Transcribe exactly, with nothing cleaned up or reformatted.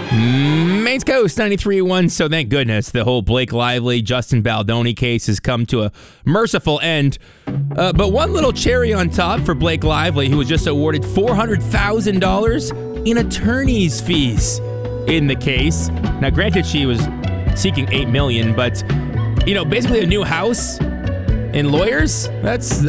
Maine's Coast ninety-three point one, so thank goodness the whole Blake Lively, Justin Baldoni case has come to a merciful end. Uh, but one little cherry on top for Blake Lively, who was just awarded four hundred thousand dollars in attorney's fees in the case. Now, granted, she was seeking eight million dollars, but, you know, basically a new house and lawyers, that's